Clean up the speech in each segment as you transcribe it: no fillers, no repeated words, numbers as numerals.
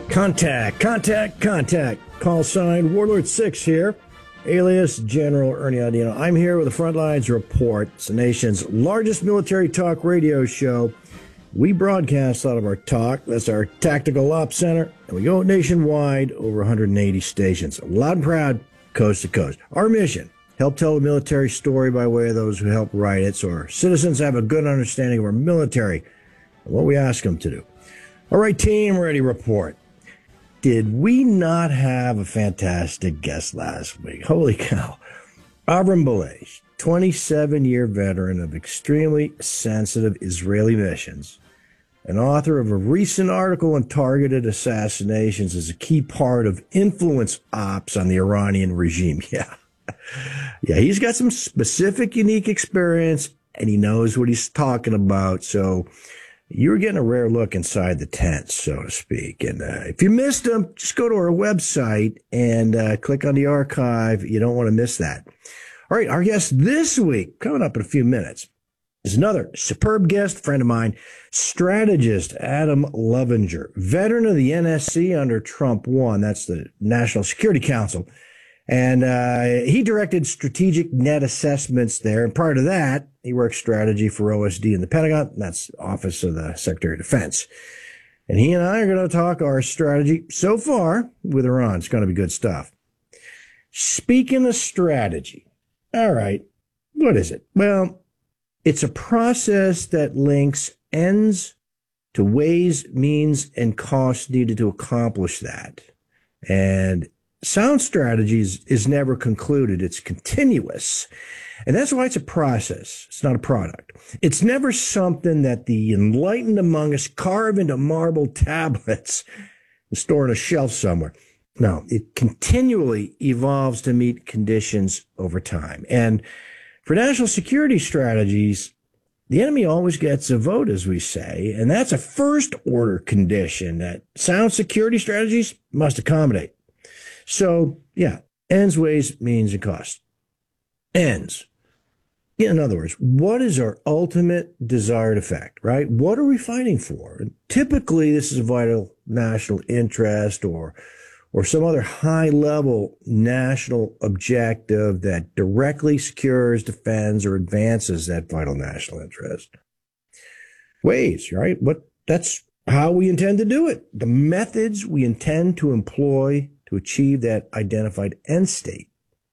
Contact. Call sign Warlord 6 here, alias General Ernie Audino. I'm here with the Frontlines Report. It's the nation's largest military talk radio show. We broadcast out of our talk. That's our Tactical Ops Center, and we go nationwide, over 180 stations. Loud and proud, coast to coast. Our mission, help tell the military story by way of those who help write it, so our citizens have a good understanding of our military and what we ask them to do. All right, team, ready to report. Did we not have a fantastic guest last week? Holy cow. Avram Balej, 27-year veteran of extremely sensitive Israeli missions, and author of a recent article on targeted assassinations as a key part of influence ops on the Iranian regime. Yeah, he's got some specific, unique experience, and he knows what he's talking about, so you're getting a rare look inside the tent, so to speak. And if you missed him, just go to our website and click on the archive. You don't want to miss that. All right, our guest this week, coming up in a few minutes, is another superb guest, friend of mine, strategist Adam Lovinger, veteran of the NSC under Trump 1. That's the National Security Council. And he directed strategic net assessments there. And prior to that, he worked strategy for OSD in the Pentagon. That's Office of the Secretary of Defense. And he and I are going to talk our strategy so far with Iran. It's going to be good stuff. Speaking of strategy, all right, what is it? Well, it's a process that links ends to ways, means, and costs needed to accomplish that. And sound strategies is never concluded. It's continuous. And that's why it's a process. It's not a product. It's never something that the enlightened among us carve into marble tablets and store on a shelf somewhere. No, it continually evolves to meet conditions over time. And for national security strategies, the enemy always gets a vote, as we say, and that's a first-order condition that sound security strategies must accommodate. So, yeah, ends, ways, means, and costs. Ends. In other words, what is our ultimate desired effect, right? What are we fighting for? And typically, this is a vital national interest or some other high-level national objective that directly secures, defends, or advances that vital national interest. Ways, right? That's how we intend to do it. The methods we intend to employ to achieve that identified end state.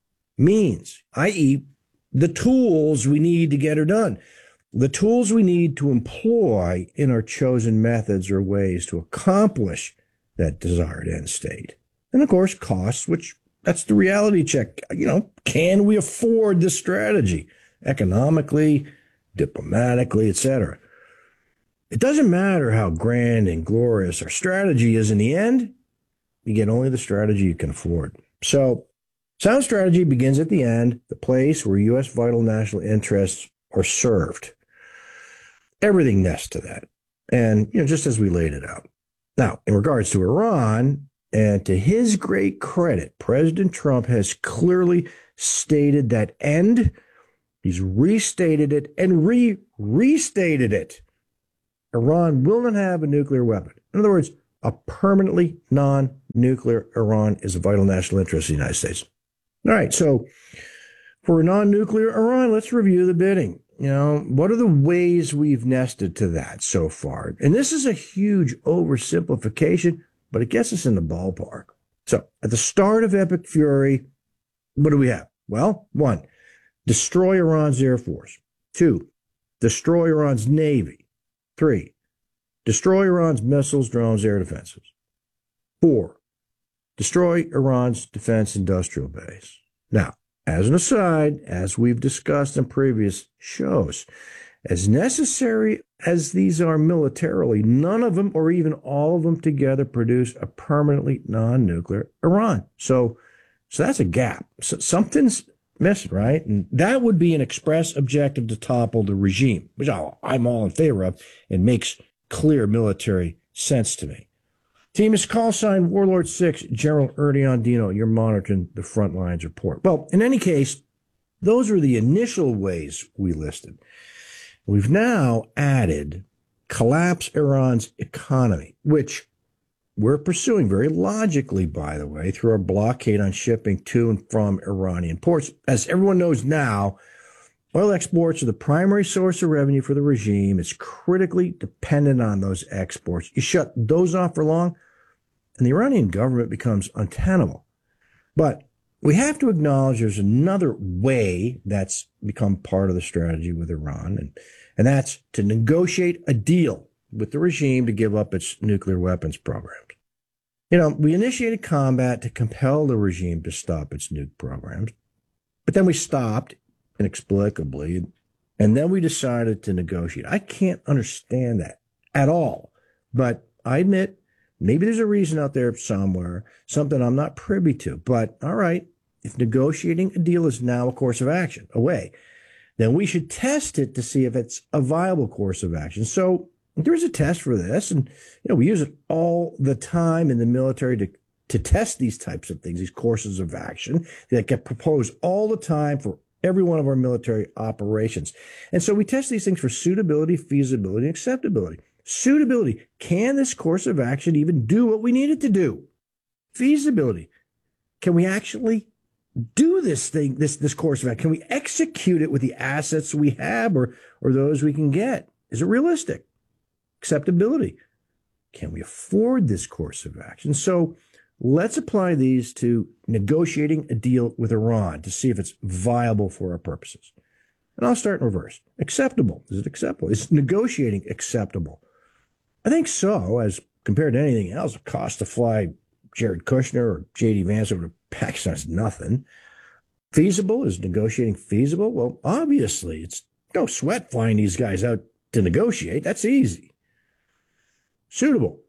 Means, i.e., the tools we need to get her done. The tools we need to employ in our chosen methods or ways to accomplish that desired end state. And of course, costs, which that's the reality check. Can we afford this strategy economically, diplomatically, etc.? It doesn't matter how grand and glorious our strategy is in the end. You get only the strategy you can afford. So sound strategy begins at the end, the place where U.S. vital national interests are served. Everything nests to that. And, just as we laid it out. Now, in regards to Iran, and to his great credit, President Trump has clearly stated that end. He's restated it and restated it. Iran will not have a nuclear weapon. In other words, a permanently non-nuclear Iran is a vital national interest of the United States. All right, so for a non-nuclear Iran, let's review the bidding. What are the ways we've nested to that so far? And this is a huge oversimplification, but it gets us in the ballpark. So at the start of Epic Fury, what do we have? Well, 1, destroy Iran's Air Force. 2, destroy Iran's Navy. 3, destroy Iran's missiles, drones, air defenses. 4, destroy Iran's defense industrial base. Now, as an aside, as we've discussed in previous shows, as necessary as these are militarily, none of them or even all of them together produce a permanently non-nuclear Iran. So that's a gap. So something's missing, right? And that would be an express objective to topple the regime, which I'm all in favor of and makes clear military sense to me. Team is call sign Warlord 6, General Ernie Audino. You're monitoring the Frontlines Report. Well, in any case, those are the initial ways we listed. We've now added collapse Iran's economy, which we're pursuing very logically, by the way, through our blockade on shipping to and from Iranian ports. As everyone knows now, oil exports are the primary source of revenue for the regime. It's critically dependent on those exports. You shut those off for long, and the Iranian government becomes untenable. But we have to acknowledge there's another way that's become part of the strategy with Iran, and that's to negotiate a deal with the regime to give up its nuclear weapons programs. We initiated combat to compel the regime to stop its nuke programs, but then we stopped inexplicably, and then we decided to negotiate. I can't understand that at all, but I admit maybe there's a reason out there somewhere, something I'm not privy to. But all right, if negotiating a deal is now a course of action, a way, then we should test it to see if it's a viable course of action. So there's a test for this, and we use it all the time in the military to test these types of things, these courses of action that get proposed all the time for every one of our military operations. And so we test these things for suitability, feasibility, and acceptability. Suitability, can this course of action even do what we need it to do? Feasibility, can we actually do this thing, this course of action? Can we execute it with the assets we have or those we can get? Is it realistic? Acceptability, can we afford this course of action? So let's apply these to negotiating a deal with Iran to see if it's viable for our purposes. And I'll start in reverse. Acceptable. Is it acceptable? Is negotiating acceptable? I think so, as compared to anything else. The cost to fly Jared Kushner or J.D. Vance over to Pakistan is nothing. Feasible? Is negotiating feasible? Well, obviously, it's no sweat flying these guys out to negotiate. That's easy. Suitable.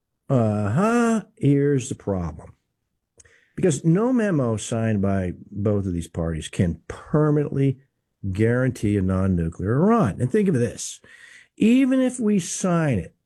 Here's the problem. Because no memo signed by both of these parties can permanently guarantee a non-nuclear Iran. And think of this. Even if we sign it,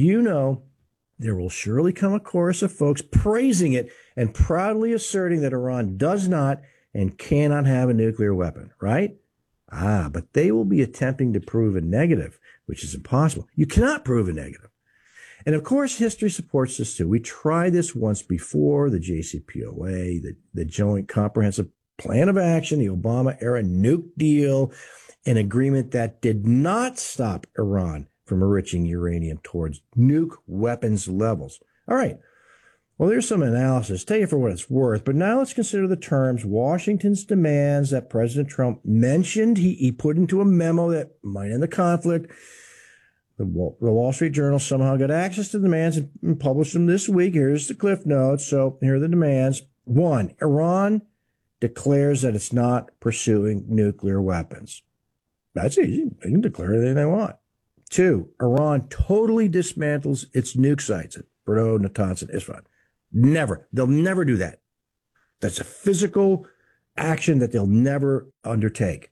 there will surely come a chorus of folks praising it and proudly asserting that Iran does not and cannot have a nuclear weapon, right? But they will be attempting to prove a negative, which is impossible. You cannot prove a negative. And of course, history supports this too. We tried this once before, the JCPOA, the Joint Comprehensive Plan of Action, the Obama-era nuke deal, an agreement that did not stop Iran from enriching uranium towards nuke weapons levels. All right. Well, there's some analysis. Take it for what it's worth. But now let's consider the terms Washington's demands that President Trump mentioned. He put into a memo that might end the conflict. The Wall Street Journal somehow got access to the demands and published them this week. Here's the cliff notes. So here are the demands. 1, Iran declares that it's not pursuing nuclear weapons. That's easy. They can declare anything they want. 2, Iran totally dismantles its nuke sites at Fordo, Natanz, and Isfahan. Never. They'll never do that. That's a physical action that they'll never undertake.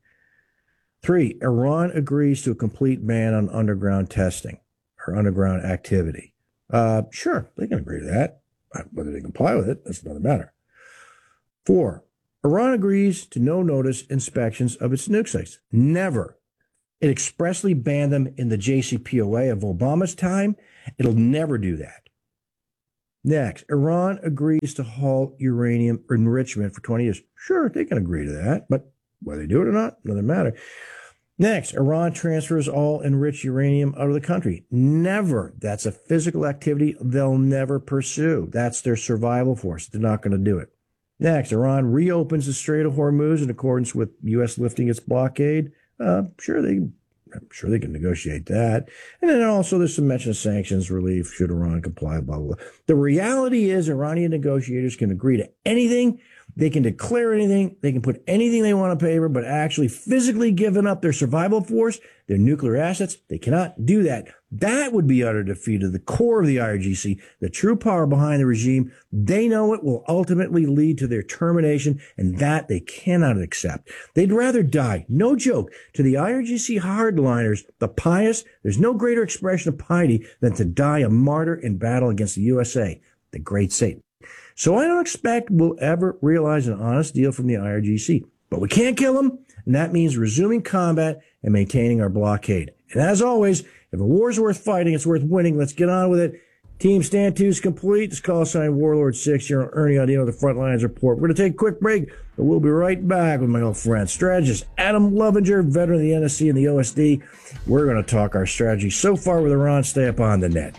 3, Iran agrees to a complete ban on underground testing or underground activity. Sure, they can agree to that. Whether they comply with it, that's another matter. 4, Iran agrees to no notice inspections of its nuke sites. Never. It expressly banned them in the JCPOA of Obama's time. It'll never do that. Next, Iran agrees to halt uranium enrichment for 20 years. Sure, they can agree to that, but whether they do it or not, another matter. Next, Iran transfers all enriched uranium out of the country. Never. That's a physical activity they'll never pursue. That's their survival force. They're not going to do it. Next, Iran reopens the Strait of Hormuz in accordance with U.S. lifting its blockade. I'm sure they can negotiate that. And then also there's some mention of sanctions relief should Iran comply, blah, blah, blah. The reality is Iranian negotiators can agree to anything. They can declare anything. They can put anything they want on paper, but actually physically giving up their survival force, their nuclear assets, they cannot do that. That would be utter defeat of the core of the IRGC, the true power behind the regime. They know it will ultimately lead to their termination, and that they cannot accept. They'd rather die, no joke, to the IRGC hardliners, the pious. There's no greater expression of piety than to die a martyr in battle against the USA, the great Satan. So I don't expect we'll ever realize an honest deal from the IRGC. But we can't kill them, and that means resuming combat and maintaining our blockade. And as always, if a war's worth fighting, it's worth winning. Let's get on with it. Team Stand 2 is complete. It's call sign Warlord 6 here on Ernie Audino, the Frontlines Report. We're going to take a quick break, but we'll be right back with my old friend, strategist Adam Lovinger, veteran of the NSC and the OSD. We're going to talk our strategy so far with Iran. Stay up on the net.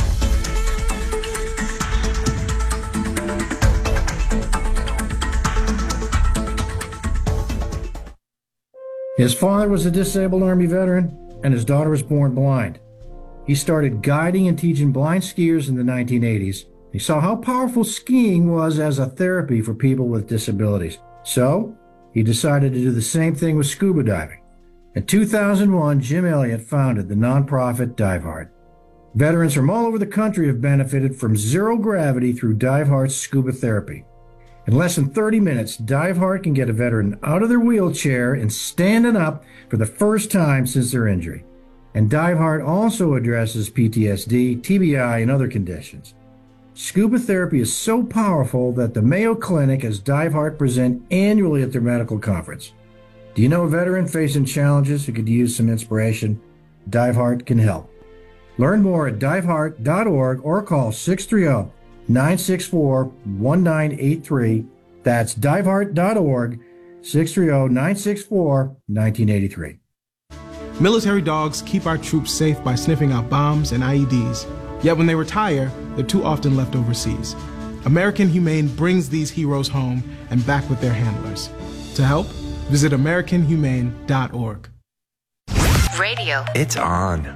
His father was a disabled Army veteran, and his daughter was born blind. He started guiding and teaching blind skiers in the 1980s. He saw how powerful skiing was as a therapy for people with disabilities. So, he decided to do the same thing with scuba diving. In 2001, Jim Elliott founded the nonprofit DiveHeart. Veterans from all over the country have benefited from zero gravity through DiveHeart's scuba therapy. In less than 30 minutes, DiveHeart can get a veteran out of their wheelchair and standing up for the first time since their injury. And DiveHeart also addresses PTSD, TBI, and other conditions. Scuba therapy is so powerful that the Mayo Clinic has DiveHeart present annually at their medical conference. Do you know a veteran facing challenges who could use some inspiration? DiveHeart can help. Learn more at diveheart.org or call 630-964-1983. That's diveheart.org, 630-964-1983. Military dogs keep our troops safe by sniffing out bombs and IEDs. Yet when they retire, they're too often left overseas. American Humane brings these heroes home and back with their handlers. To help, visit AmericanHumane.org. Radio. It's on.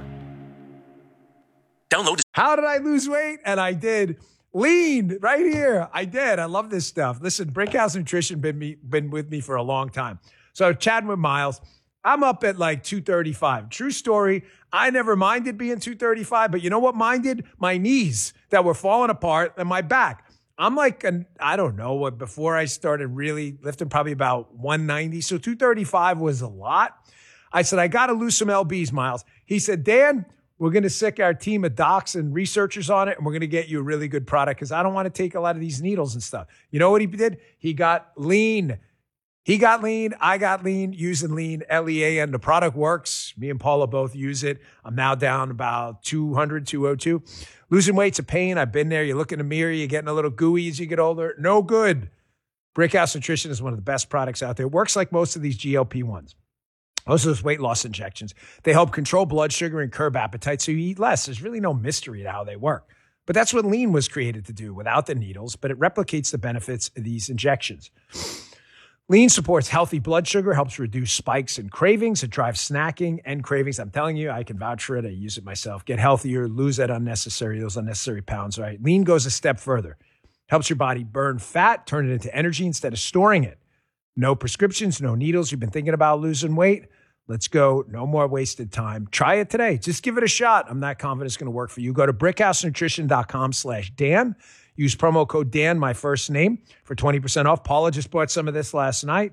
Download. How did I lose weight? And I did. Lean right here. I did. I love this stuff. Listen, Brickhouse Nutrition been with me for a long time. So chatting with Miles, I'm up at like 235. True story. I never minded being 235, but you know what minded? My knees that were falling apart and my back. I'm like, I don't know what, before I started really lifting, probably about 190. So 235 was a lot. I said, I got to lose some LBs, Miles. He said, Dan, we're going to sick our team of docs and researchers on it, and we're going to get you a really good product because I don't want to take a lot of these needles and stuff. You know what he did? He got lean. He got lean. I got lean using lean, LEAN. The product works. Me and Paula both use it. I'm now down about 200, 202. Losing weight's a pain. I've been there. You look in the mirror, you're getting a little gooey as you get older. No good. Brickhouse Nutrition is one of the best products out there. It works like most of these GLP-1s. Most of those weight loss injections. They help control blood sugar and curb appetite so you eat less. There's really no mystery to how they work. But that's what lean was created to do without the needles, but it replicates the benefits of these injections. Lean supports healthy blood sugar, helps reduce spikes and cravings. It drives snacking and cravings. I'm telling you, I can vouch for it. I use it myself. Get healthier, lose those unnecessary pounds, right? Lean goes a step further. Helps your body burn fat, turn it into energy instead of storing it. No prescriptions, no needles. You've been thinking about losing weight? Let's go. No more wasted time. Try it today. Just give it a shot. I'm not confident it's going to work for you. Go to brickhousenutrition.com/Dan. Use promo code Dan, my first name, for 20% off. Paula just bought some of this last night.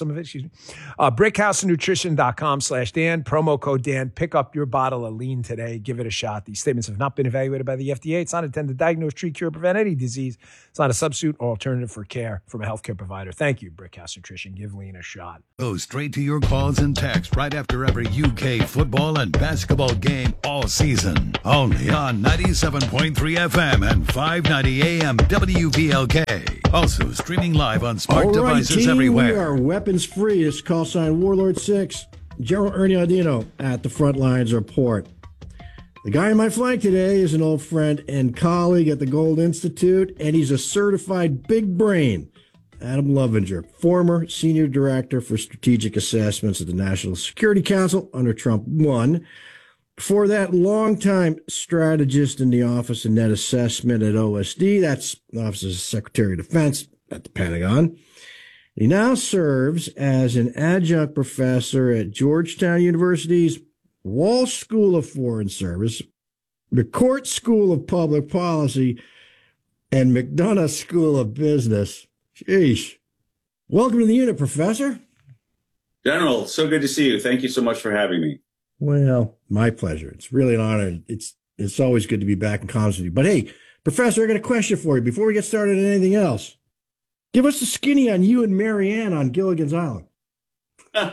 Brickhousenutrition.com/Dan. Promo code Dan. Pick up your bottle of lean today. Give it a shot. These statements have not been evaluated by the FDA. It's not intended to diagnose, treat, cure, or prevent any disease. It's not a substitute or alternative for care from a healthcare provider. Thank you, Brickhouse Nutrition. Give lean a shot. Go straight to your calls and texts right after every UK football and basketball game all season. Only on 97.3 FM and 590 AM WVLK. Also streaming live on smart devices everywhere. We are weapons free. It's call sign Warlord 6. General Ernie Audino at the Frontlines Report. The guy on my flank today is an old friend and colleague at the Gold Institute, and he's a certified big brain. Adam Lovinger, former senior director for strategic assessments at the National Security Council under Trump 1. Before that, longtime strategist in the Office of Net Assessment at OSD. That's the Office of Secretary of Defense at the Pentagon. He now serves as an adjunct professor at Georgetown University's Walsh School of Foreign Service, McCourt School of Public Policy, and McDonough School of Business. Sheesh. Welcome to the unit, Professor. General, so good to see you. Thank you so much for having me. Well, my pleasure. It's really an honor. It's always good to be back in comms with you. But hey, Professor, I got a question for you before we get started on anything else. Give us the skinny on you and Marianne on Gilligan's Island.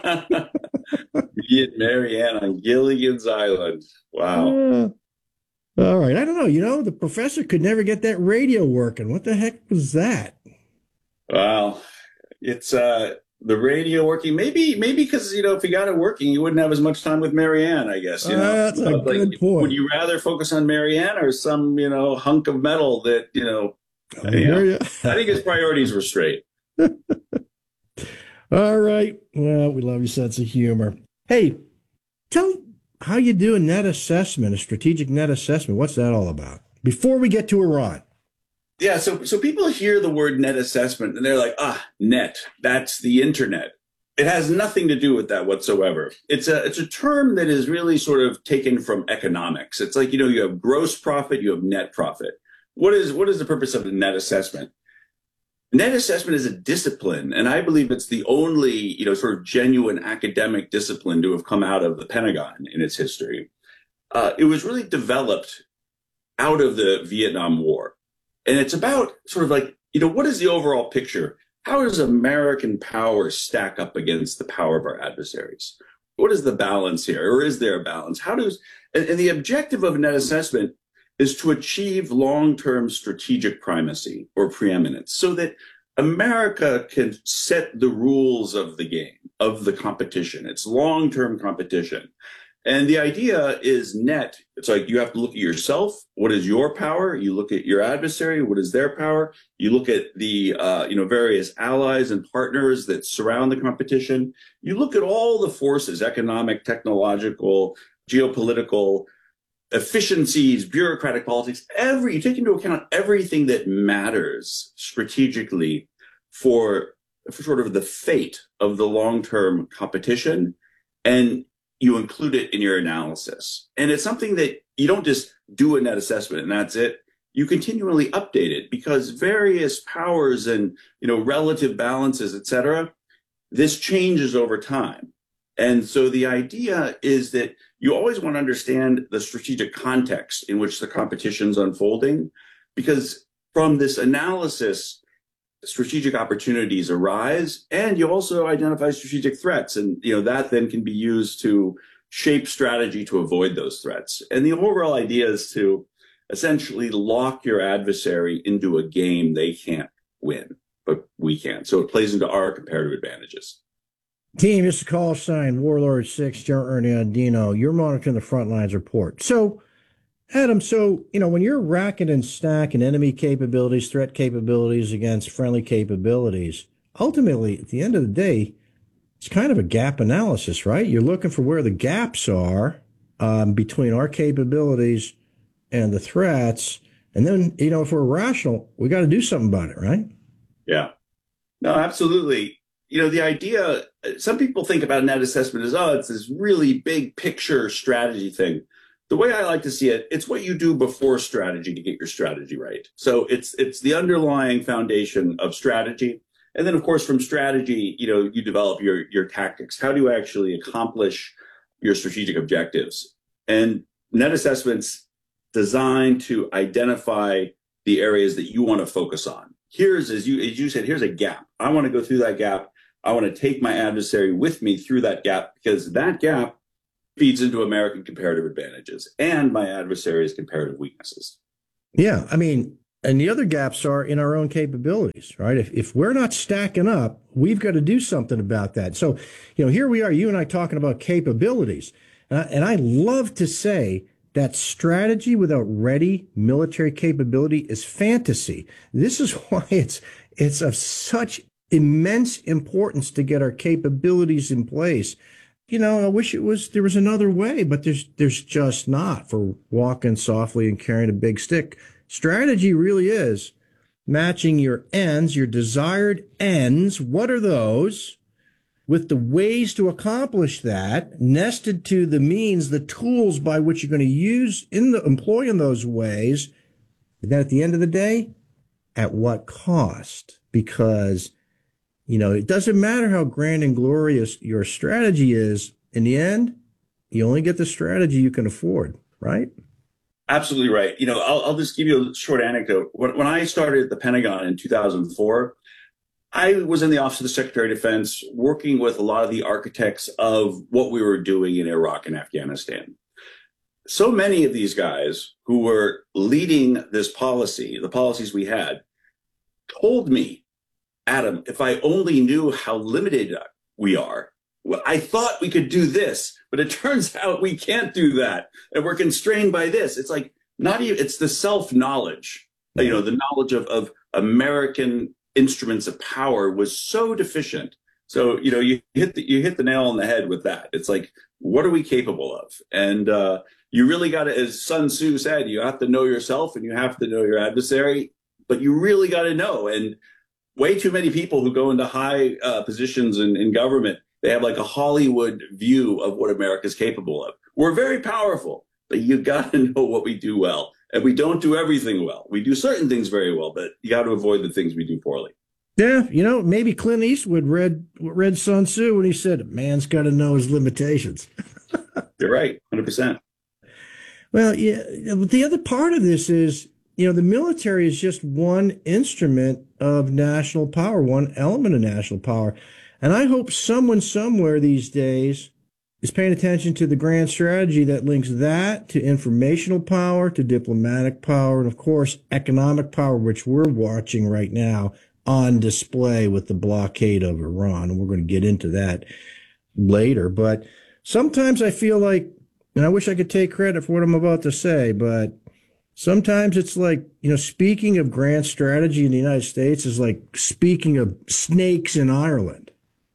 Me and Marianne on Gilligan's Island. Wow. All right. I don't know. The professor could never get that radio working. What the heck was that? Well, it's the radio working. Maybe because if you got it working, you wouldn't have as much time with Marianne, I guess. That's a good point. Would you rather focus on Marianne or some hunk of metal that I hear you. I think his priorities were straight. All right. Well, we love your sense of humor. Hey, tell how you do a net assessment, a strategic net assessment. What's that all about? Before we get to Iran. Yeah, so people hear the word net assessment and they're like, net, that's the internet. It has nothing to do with that whatsoever. It's a term that is really sort of taken from economics. It's like, you have gross profit, you have net profit. What is the purpose of the net assessment? Net assessment is a discipline, and I believe it's the only, sort of genuine academic discipline to have come out of the Pentagon in its history. It was really developed out of the Vietnam War. And it's about sort of like, what is the overall picture? How does American power stack up against the power of our adversaries? What is the balance here? Or is there a balance? And the objective of a net assessment is to achieve long-term strategic primacy or preeminence so that America can set the rules of the game, of the competition. It's long-term competition. And the idea is net. It's like you have to look at yourself. What is your power? You look at your adversary. What is their power? You look at the, various allies and partners that surround the competition. You look at all the forces, economic, technological, geopolitical, efficiencies, bureaucratic politics, you take into account everything that matters strategically for sort of the fate of the long-term competition, and you include it in your analysis. And it's something that you don't just do a net assessment and that's it. You continually update it because various powers and, relative balances, et cetera, this changes over time. And so the idea is that you always want to understand the strategic context in which the competition's unfolding, because from this analysis, strategic opportunities arise, and you also identify strategic threats. And, that then can be used to shape strategy to avoid those threats. And the overall idea is to essentially lock your adversary into a game they can't win, but we can. So it plays into our comparative advantages. Team, this is call sign Warlord 6, General Ernie Andino. You're monitoring the front lines report. So, Adam, when you're racking and stacking enemy capabilities, threat capabilities against friendly capabilities, ultimately, at the end of the day, it's kind of a gap analysis, right? You're looking for where the gaps are between our capabilities and the threats. And then, if we're rational, we got to do something about it, right? Yeah. No, absolutely. The idea, some people think about net assessment as, it's this really big picture strategy thing. The way I like to see it, it's what you do before strategy to get your strategy right. So it's the underlying foundation of strategy. And then, of course, from strategy, you develop your tactics. How do you actually accomplish your strategic objectives? And net assessment's designed to identify the areas that you want to focus on. As you said, here's a gap. I want to go through that gap. I want to take my adversary with me through that gap because that gap feeds into American comparative advantages and my adversary's comparative weaknesses. Yeah, and the other gaps are in our own capabilities, right? If we're not stacking up, we've got to do something about that. So, here we are, you and I talking about capabilities. And I love to say that strategy without ready military capability is fantasy. This is why it's of such immense importance to get our capabilities in place. I wish there was another way, but there's just not for walking softly and carrying a big stick. Strategy really is matching your ends, your desired ends. What are those? With the ways to accomplish that, nested to the means, the tools by which you're going to employ in those ways. And then at the end of the day, at what cost? Because, it doesn't matter how grand and glorious your strategy is. In the end, you only get the strategy you can afford, right? Absolutely right. I'll just give you a short anecdote. When I started at the Pentagon in 2004, I was in the Office of the Secretary of Defense working with a lot of the architects of what we were doing in Iraq and Afghanistan. so many of these guys who were leading this policy, the policies we had, told me, Adam, if I only knew how limited we are, well, I thought we could do this, but it turns out we can't do that. And we're constrained by this. It's like, not even, it's the self-knowledge, the knowledge of American instruments of power was so deficient. So, you hit the nail on the head with that. It's like, what are we capable of? And you really got to, as Sun Tzu said, you have to know yourself and you have to know your adversary, but you really got to know. And way too many people who go into high positions in government, they have like a Hollywood view of what America's capable of. We're very powerful, but you got to know what we do well. And we don't do everything well. We do certain things very well, but you got to avoid the things we do poorly. Yeah, maybe Clint Eastwood read Sun Tzu when he said, "A man's got to know his limitations." You're right, 100%. Well, yeah, but the other part of this is, the military is just one instrument of national power, one element of national power. And I hope someone somewhere these days is paying attention to the grand strategy that links that to informational power, to diplomatic power, and of course, economic power, which we're watching right now on display with the blockade of Iran. And we're going to get into that later. But sometimes I feel like, and I wish I could take credit for what I'm about to say, but sometimes it's like, speaking of grand strategy in the United States is like speaking of snakes in Ireland.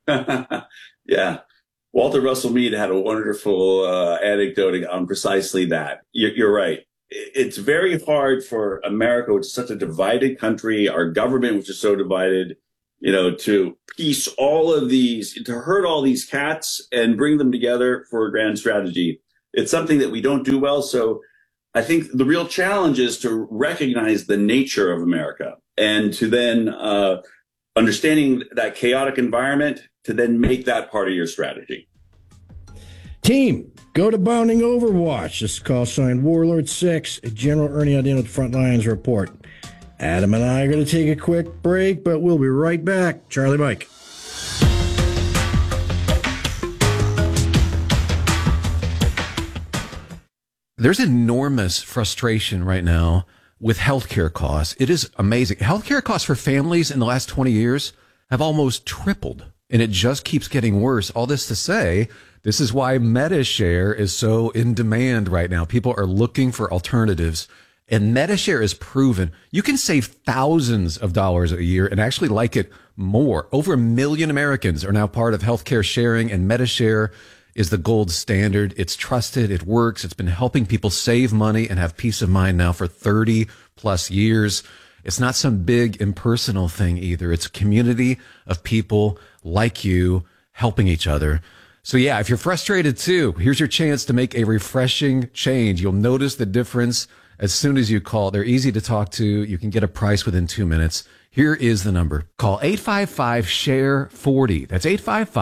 Yeah. Walter Russell Mead had a wonderful anecdote on precisely that. You're right. It's very hard for America, which is such a divided country, our government, which is so divided, to piece all of these, to herd all these cats and bring them together for a grand strategy. It's something that we don't do well. So I think the real challenge is to recognize the nature of America and to then understanding that chaotic environment to then make that part of your strategy. Team, go to Bounding Overwatch. This is call sign Warlord 6, General Ernie Audino with the Front Lines Report. Adam and I are going to take a quick break, but we'll be right back. Charlie Mike. There's enormous frustration right now with healthcare costs. It is amazing. Healthcare costs for families in the last 20 years have almost tripled, and it just keeps getting worse. All this to say, this is why MediShare is so in demand right now. People are looking for alternatives, and MediShare is proven. You can save thousands of dollars a year and actually like it more. Over 1 million Americans are now part of healthcare sharing, and MediShare is the gold standard. It's trusted. It works. It's been helping people save money and have peace of mind now for 30 plus years. It's not some big impersonal thing either. It's a community of people like you helping each other. So yeah, if you're frustrated too, here's your chance to make a refreshing change. You'll notice the difference as soon as you call. They're easy to talk to. You can get a price within 2 minutes. Here is the number. Call 855-SHARE-40. That's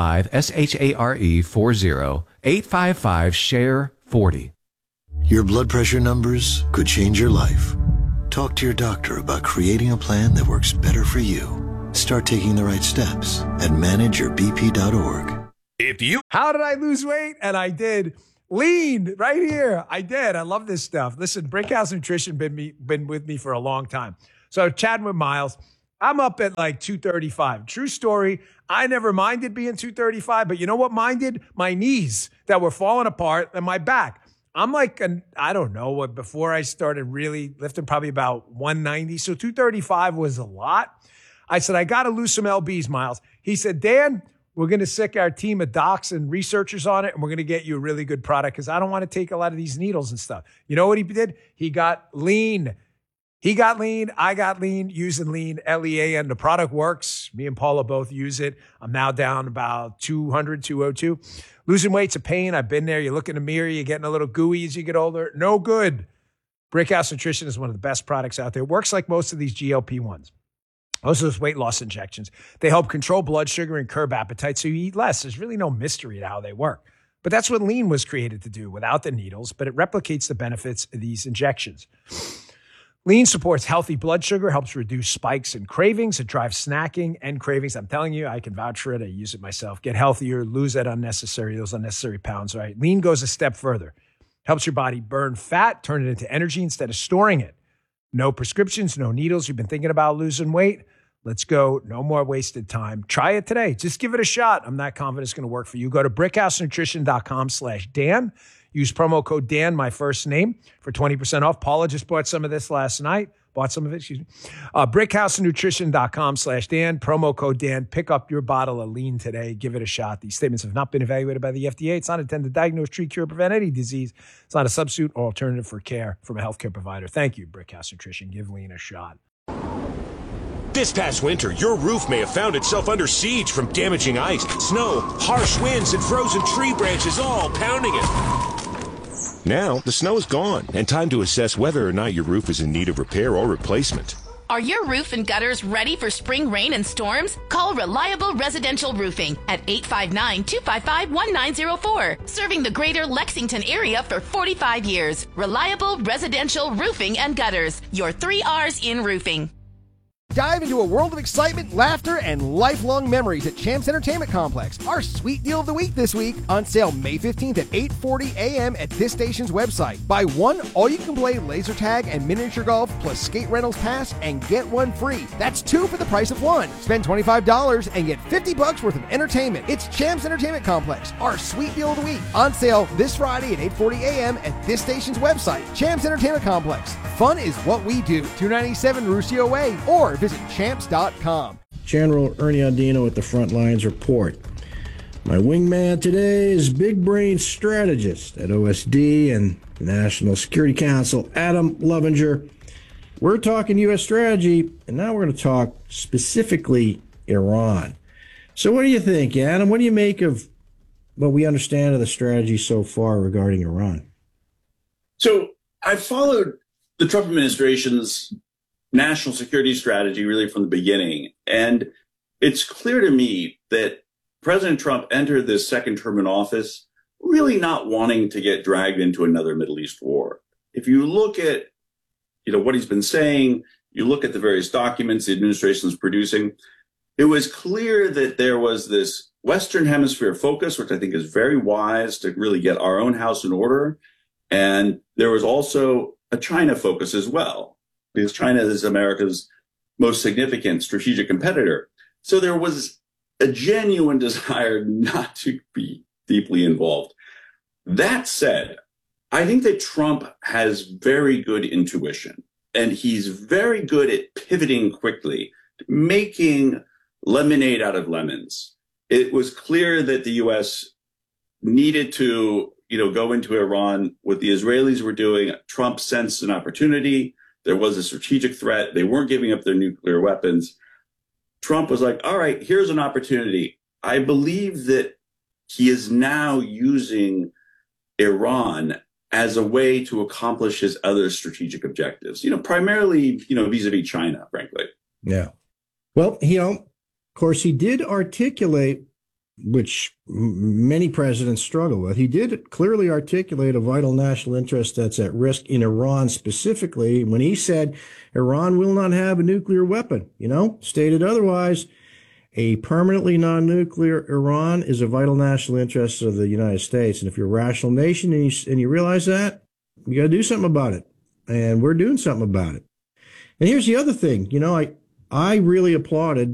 855-SHARE-40. 855-SHARE-40. Your blood pressure numbers could change your life. Talk to your doctor about creating a plan that works better for you. Start taking the right steps at manageyourbp.org. How did I lose weight? And I did. Lean right here. I did. I love this stuff. Listen, Brickhouse Nutrition been with me for a long time. So chatting with Miles, I'm up at like 235. True story. I never minded being 235, but you know what minded? My knees that were falling apart and my back. I'm like, I don't know what, before I started really lifting, probably about 190. So 235 was a lot. I said, I got to lose some LBs, Miles. He said, Dan, we're going to sick our team of docs and researchers on it, and we're going to get you a really good product because I don't want to take a lot of these needles and stuff. You know what he did? He got lean. He got lean. I got lean using lean, LEAN. The product works. Me and Paula both use it. I'm now down about 200, 202. Losing weight's a pain. I've been there. You look in the mirror, you're getting a little gooey as you get older. No good. Brickhouse Nutrition is one of the best products out there. It works like most of these GLP-1s. Most of those weight loss injections. They help control blood sugar and curb appetite so you eat less. There's really no mystery to how they work. But that's what lean was created to do without the needles, but it replicates the benefits of these injections. Lean supports healthy blood sugar, helps reduce spikes and cravings. It drives snacking and cravings. I'm telling you, I can vouch for it. I use it myself. Get healthier, lose those unnecessary pounds, right? Lean goes a step further. Helps your body burn fat, turn it into energy instead of storing it. No prescriptions, no needles. You've been thinking about losing weight? Let's go. No more wasted time. Try it today. Just give it a shot. I'm not confident it's going to work for you. Go to brickhousenutrition.com/Dan. Use promo code Dan, my first name, for 20% off. Paula just bought some of this last night. brickhousenutrition.com/Dan, promo code Dan. Pick up your bottle of lean today. Give it a shot. These statements have not been evaluated by the FDA. It's not intended to diagnose, treat, cure, or prevent any disease. It's not a substitute or alternative for care from a healthcare provider. Thank you, Brickhouse Nutrition. Give lean a shot. This past winter, your roof may have found itself under siege from damaging ice, snow, harsh winds, and frozen tree branches all pounding it. Now, the snow is gone, and time to assess whether or not your roof is in need of repair or replacement. Are your roof and gutters ready for spring rain and storms? Call Reliable Residential Roofing at 859-255-1904. Serving the greater Lexington area for 45 years. Reliable Residential Roofing and Gutters. Your 3 R's in roofing. Dive into a world of excitement, laughter, and lifelong memories at Champs Entertainment Complex. Our sweet deal of the week this week, on sale May 15th at 8:40 a.m. at this station's website. Buy one all-you-can-play laser tag and miniature golf plus skate rentals pass and get one free. That's 2 for the price of 1. Spend $25 and get $50 worth of entertainment. It's Champs Entertainment Complex. Our sweet deal of the week, on sale this Friday at 8:40 a.m. at this station's website. Champs Entertainment Complex. Fun is what we do. 297 Ruscio Way or visit champs.com. General Ernie Andino with the Front Lines Report. My wingman today is big brain strategist at OSD and the National Security Council, Adam Lovinger. We're talking U.S. strategy, and now we're going to talk specifically Iran. So what do you think, Adam? What do you make of what we understand of the strategy so far regarding Iran? So I've followed the Trump administration's national security strategy really from the beginning. And it's clear to me that President Trump entered this second term in office really not wanting to get dragged into another Middle East war. If you look at, what he's been saying, you look at the various documents the administration is producing, it was clear that there was this Western Hemisphere focus, which I think is very wise to really get our own house in order. And there was also a China focus as well, because China is America's most significant strategic competitor. So there was a genuine desire not to be deeply involved. That said, I think that Trump has very good intuition, and he's very good at pivoting quickly, making lemonade out of lemons. It was clear that the U.S. needed to, go into Iran. What the Israelis were doing, Trump sensed an opportunity. There was a strategic threat. They weren't giving up their nuclear weapons. Trump was like, all right, here's an opportunity. I believe that he is now using Iran as a way to accomplish his other strategic objectives, primarily, vis-a-vis China, frankly. Yeah. Well, of course, he did articulate, which many presidents struggle with. He did clearly articulate a vital national interest that's at risk in Iran specifically when he said Iran will not have a nuclear weapon. Stated otherwise, a permanently non-nuclear Iran is a vital national interest of the United States. And if you're a rational nation and you realize that, you got to do something about it. And we're doing something about it. And here's the other thing. I really applauded